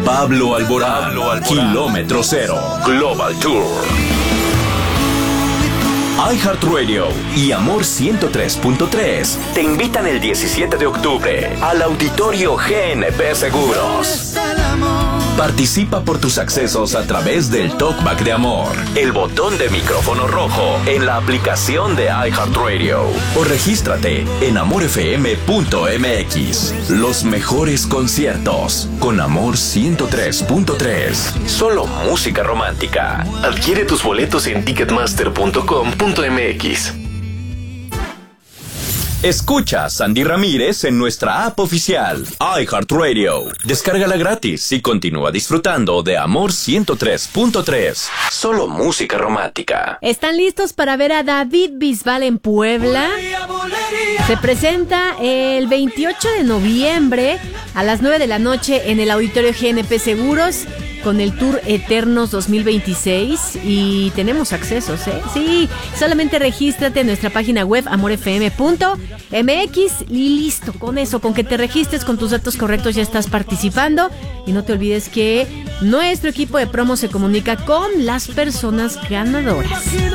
Pablo Alborán, Kilómetro Cero, Global Tour. iHeartRadio y Amor 103.3 te invitan el 17 de octubre al Auditorio GNP Seguros. Participa por tus accesos a través del Talkback de Amor, el botón de micrófono rojo en la aplicación de iHeartRadio o regístrate en amorfm.mx. Los mejores conciertos con Amor 103.3. Solo música romántica. Adquiere tus boletos en ticketmaster.com.mx. Escucha a Sandy Ramírez en nuestra app oficial, iHeartRadio. Descárgala gratis y continúa disfrutando de Amor 103.3. Solo música romántica. ¿Están listos para ver a David Bisbal en Puebla? Se presenta el 28 de noviembre a las 9 de la noche en el Auditorio GNP Seguros con el Tour Eternos 2026 y tenemos accesos, ¿eh? Sí, solamente regístrate en nuestra página web amorfm.mx y listo, con eso, con que te registres con tus datos correctos ya estás participando y no te olvides que nuestro equipo de promo se comunica con las personas ganadoras.